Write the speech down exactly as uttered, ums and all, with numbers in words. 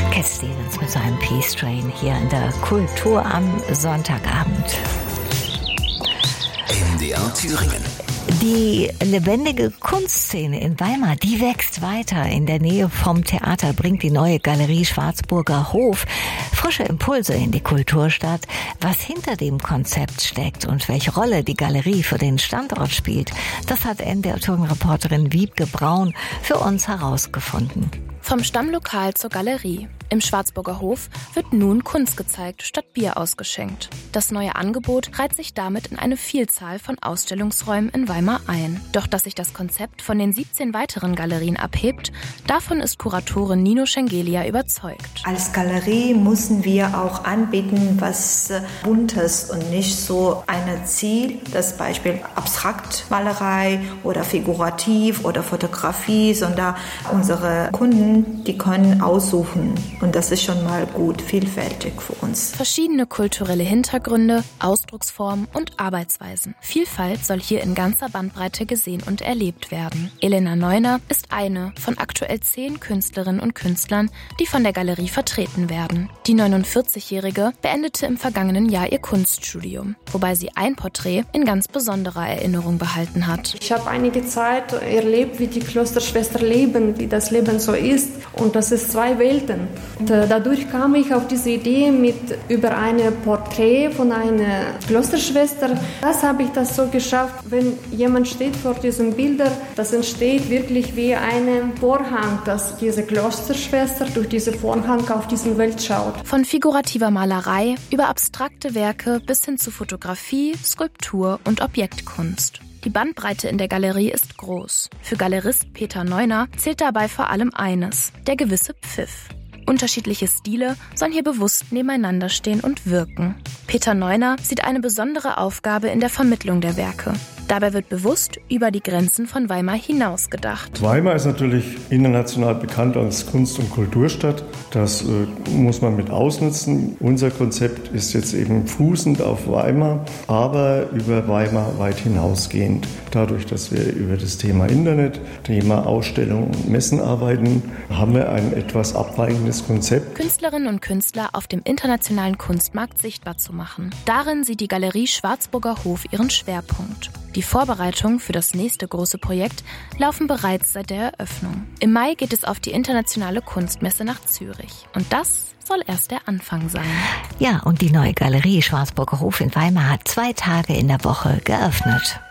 Cat Stevens mit seinem Peace Train hier in der Kultur am Sonntagabend. M D R Thüringen. Die lebendige Kunstszene in Weimar, die wächst weiter. In der Nähe vom Theater bringt die neue Galerie Schwarzburger Hof frische Impulse in die Kulturstadt. Was hinter dem Konzept steckt und welche Rolle die Galerie für den Standort spielt, das hat M D R-Thüringen-Reporterin Wiebke Braun für uns herausgefunden. Vom Stammlokal zur Galerie. Im Schwarzburger Hof wird nun Kunst gezeigt, statt Bier ausgeschenkt. Das neue Angebot reiht sich damit in eine Vielzahl von Ausstellungsräumen in Weimar ein. Doch dass sich das Konzept von den siebzehn weiteren Galerien abhebt, davon ist Kuratorin Nino Schengelia überzeugt. Als Galerie müssen wir auch anbieten, was Buntes und nicht so ein Ziel, das Beispiel Abstraktmalerei oder Figurativ oder Fotografie, sondern unsere Kunden, die können aussuchen. Und das ist schon mal gut, vielfältig für uns. Verschiedene kulturelle Hintergründe, Ausdrucksformen und Arbeitsweisen. Vielfalt soll hier in ganzer Bandbreite gesehen und erlebt werden. Elena Neuner ist eine von aktuell zehn Künstlerinnen und Künstlern, die von der Galerie vertreten werden. Die neunundvierzigjährige beendete im vergangenen Jahr ihr Kunststudium, wobei sie ein Porträt in ganz besonderer Erinnerung behalten hat. Ich habe einige Zeit erlebt, wie die Klosterschwestern leben, wie das Leben so ist. Und das ist zwei Welten. Und dadurch kam ich auf diese Idee mit über ein Porträt von einer Klosterschwester. Das habe ich das so geschafft, wenn jemand steht vor diesen Bildern, das entsteht wirklich wie ein Vorhang, dass diese Klosterschwester durch diesen Vorhang auf diese Welt schaut. Von figurativer Malerei über abstrakte Werke bis hin zu Fotografie, Skulptur und Objektkunst. Die Bandbreite in der Galerie ist groß. Für Galerist Peter Neuner zählt dabei vor allem eines, der gewisse Pfiff. Unterschiedliche Stile sollen hier bewusst nebeneinander stehen und wirken. Peter Neuner sieht eine besondere Aufgabe in der Vermittlung der Werke. Dabei wird bewusst über die Grenzen von Weimar hinaus gedacht. Weimar ist natürlich international bekannt als Kunst- und Kulturstadt. Das äh, muss man mit ausnutzen. Unser Konzept ist jetzt eben fußend auf Weimar, aber über Weimar weit hinausgehend. Dadurch, dass wir über das Thema Internet, Thema Ausstellungen und Messen arbeiten, haben wir ein etwas abweichendes Konzept. Künstlerinnen und Künstler auf dem internationalen Kunstmarkt sichtbar zu machen. Darin sieht die Galerie Schwarzburger Hof ihren Schwerpunkt. Die Vorbereitungen für das nächste große Projekt laufen bereits seit der Eröffnung. Im Mai geht es auf die internationale Kunstmesse nach Zürich. Und das soll erst der Anfang sein. Ja, und die neue Galerie Schwarzburger Hof in Weimar hat zwei Tage in der Woche geöffnet.